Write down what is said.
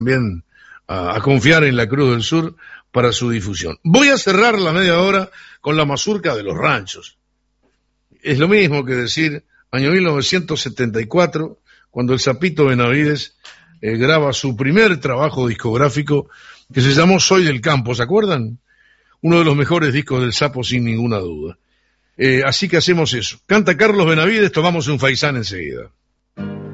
también a confiar en la Cruz del Sur para su difusión. Voy a cerrar la media hora con la mazurca de los ranchos. Es lo mismo que decir año 1974, cuando el Sapito Benavides graba su primer trabajo discográfico que se llamó Soy del Campo, ¿se acuerdan? Uno de los mejores discos del Sapo sin ninguna duda. Así que hacemos eso. Canta Carlos Benavides, tomamos un faisán enseguida.